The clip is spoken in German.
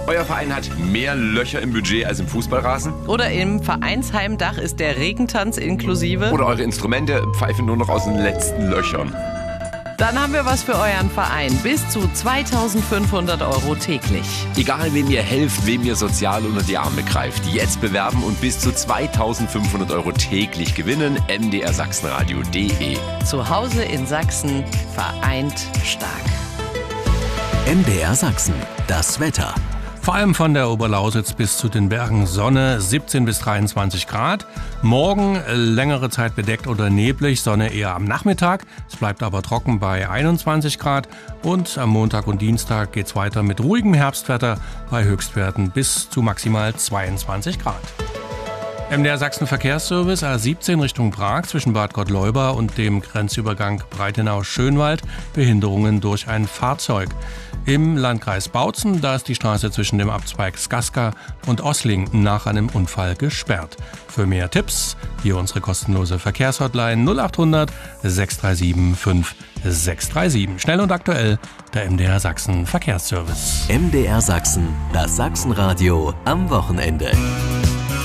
Euer Verein hat mehr Löcher im Budget als im Fußballrasen? Oder im Vereinsheimdach ist der Regentanz inklusive? Oder eure Instrumente pfeifen nur noch aus den letzten Löchern? Dann haben wir was für euren Verein. Bis zu 2.500 € täglich. Egal, wem ihr helft, wem ihr sozial unter die Arme greift. Jetzt bewerben und bis zu 2.500 € täglich gewinnen. mdrsachsenradio.de. Zu Hause in Sachsen, vereint stark. MDR Sachsen, das Wetter. Vor allem von der Oberlausitz bis zu den Bergen Sonne, 17 bis 23 Grad. Morgen längere Zeit bedeckt oder neblig, Sonne eher am Nachmittag. Es bleibt aber trocken bei 21 Grad. Und am Montag und Dienstag geht es weiter mit ruhigem Herbstwetter bei Höchstwerten bis zu maximal 22 Grad. MDR Sachsen Verkehrsservice A17 Richtung Prag zwischen Bad Gottleuba und dem Grenzübergang Breitenau-Schönwald. Behinderungen durch ein Fahrzeug. Im Landkreis Bautzen, da ist die Straße zwischen dem Abzweig Skaska und Ossling nach einem Unfall gesperrt. Für mehr Tipps hier unsere kostenlose Verkehrshotline 0800 637 5637. Schnell und aktuell der MDR Sachsen Verkehrsservice. MDR Sachsen, das Sachsenradio am Wochenende.